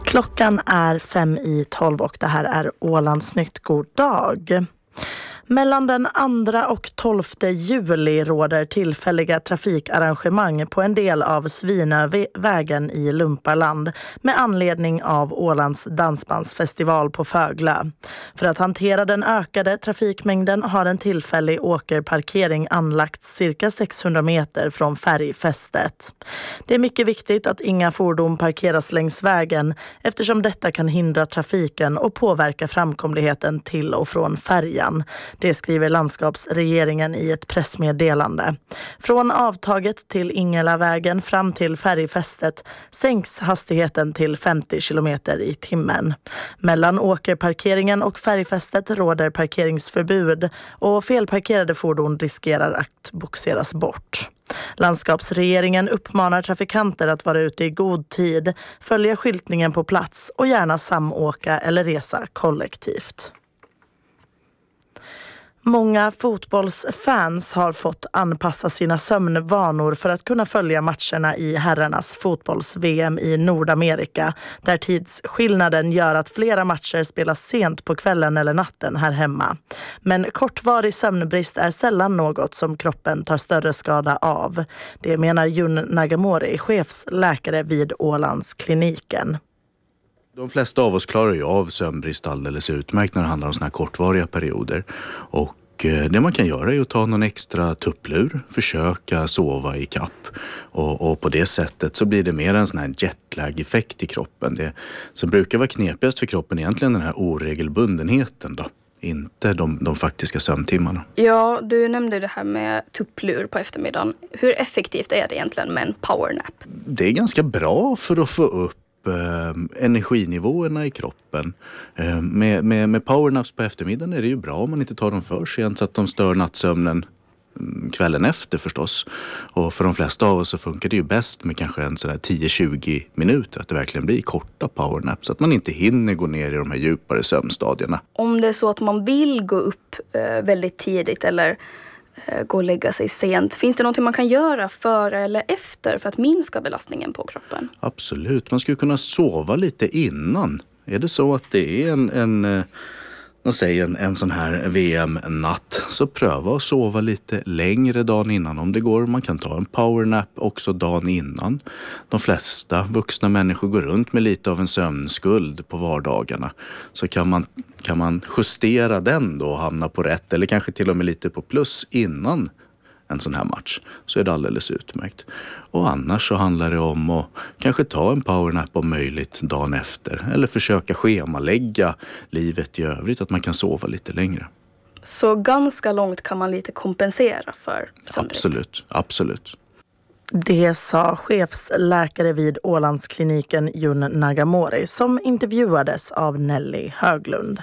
Klockan är 5:12 och det här är Ålandsnytt. God dag. Mellan den 2 och 12 juli råder tillfälliga trafikarrangemang på en del av Svinövägen i Lumparland med anledning av Ålands dansbandsfestival på Fögla. För att hantera den ökade trafikmängden har en tillfällig åkerparkering anlagts cirka 600 meter från färgfästet. Det är mycket viktigt att inga fordon parkeras längs vägen eftersom detta kan hindra trafiken och påverka framkomligheten till och från färjan. Det skriver landskapsregeringen i ett pressmeddelande. Från avtaget till Ingelavägen fram till färgfästet sänks hastigheten till 50 km i timmen. Mellan åkerparkeringen och färgfästet råder parkeringsförbud och felparkerade fordon riskerar att boxeras bort. Landskapsregeringen uppmanar trafikanter att vara ute i god tid, följa skyltningen på plats och gärna samåka eller resa kollektivt. Många fotbollsfans har fått anpassa sina sömnvanor för att kunna följa matcherna i herrarnas fotbolls-VM i Nordamerika, där tidsskillnaden gör att flera matcher spelas sent på kvällen eller natten här hemma. Men kortvarig sömnbrist är sällan något som kroppen tar större skada av. Det menar Jun Nagamori, chefsläkare vid Ålandskliniken. De flesta av oss klarar ju av sömnbrist alldeles utmärkt när det handlar om såna här kortvariga perioder. Och det man kan göra är att ta någon extra tupplur, försöka sova i kapp. Och på det sättet så blir det mer en sån här jetlag-effekt i kroppen. Det som brukar vara knepigast för kroppen är egentligen den här oregelbundenheten då. Inte de faktiska sömntimmarna. Ja, du nämnde det här med tupplur på eftermiddagen. Hur effektivt är det egentligen med en powernap? Det är ganska bra för att få upp energinivåerna i kroppen. Med powernaps på eftermiddagen är det ju bra om man inte tar dem för sent så att de stör nattsömnen kvällen efter förstås. Och för de flesta av oss så funkar det ju bäst med kanske en sådär 10-20 minuter, att det verkligen blir korta powernaps så att man inte hinner gå ner i de här djupare sömnstadierna. Om det är så att man vill gå upp väldigt tidigt eller gå och lägga sig sent. Finns det någonting man kan göra före eller efter för att minska belastningen på kroppen? Absolut, man skulle kunna sova lite innan. Är det så att det är en sån här VM-natt så pröva att sova lite längre dagen innan om det går. Man kan ta en powernap också dagen innan. De flesta vuxna människor går runt med lite av en sömnskuld på vardagarna. Så kan man justera den då och hamna på rätt eller kanske till och med lite på plus innan en sån här match, så är det alldeles utmärkt. Och annars så handlar det om att kanske ta en powernap om möjligt dagen efter. Eller försöka schemalägga livet i övrigt, att man kan sova lite längre. Så ganska långt kan man lite kompensera för sömnbrist? Absolut. Det sa chefsläkare vid Ålandskliniken Jun Nagamori som intervjuades av Nelly Höglund.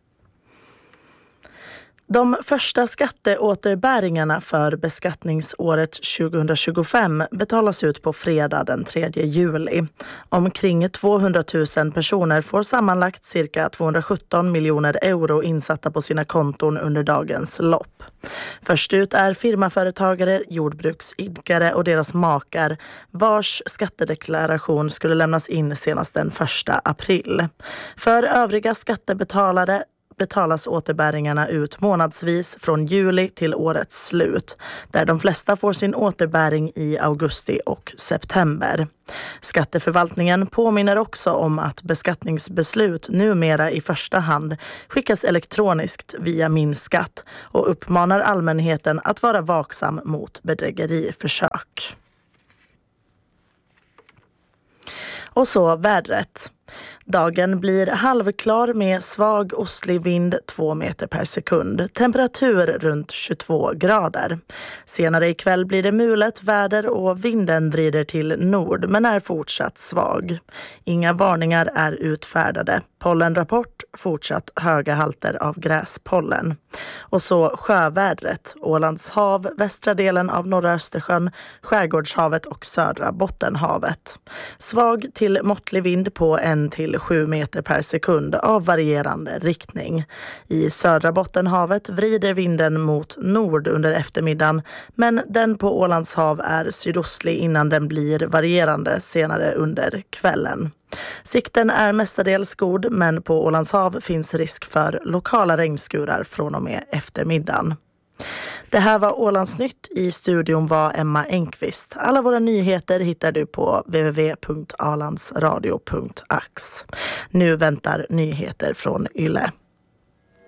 De första skatteåterbäringarna för beskattningsåret 2025 betalas ut på fredag den 3 juli. Omkring 200 000 personer får sammanlagt cirka 217 miljoner euro insatta på sina konton under dagens lopp. Först ut är firmaföretagare, jordbruksidkare och deras makar vars skattedeklaration skulle lämnas in senast den 1 april. För övriga skattebetalare betalas återbäringarna ut månadsvis från juli till årets slut, där de flesta får sin återbäring i augusti och september. Skatteförvaltningen påminner också om att beskattningsbeslut numera i första hand skickas elektroniskt via Min skatt och uppmanar allmänheten att vara vaksam mot bedrägeriförsök. Och så vädret. Dagen blir halvklar med svag ostlig vind 2 meter per sekund. Temperatur runt 22 grader. Senare ikväll blir det mulet väder och vinden vrider till nord men är fortsatt svag. Inga varningar är utfärdade. Pollenrapport fortsatt höga halter av gräspollen. Och så sjövädret. Ålands hav, västra delen av norra Östersjön, Skärgårdshavet och södra Bottenhavet. Svag till måttlig vind på 1 till till 7 meter per sekund av varierande riktning. I södra Bottenhavet vrider vinden mot nord under eftermiddagen, men den på Ålands hav är sydostlig innan den blir varierande senare under kvällen. Sikten är mestadels god, men på Ålands hav finns risk för lokala regnskurar från och med eftermiddagen. Det här var Ålandsnytt. I studion var Emma Engqvist. Alla våra nyheter hittar du på www.alandsradio.ax. Nu väntar nyheter från Yle.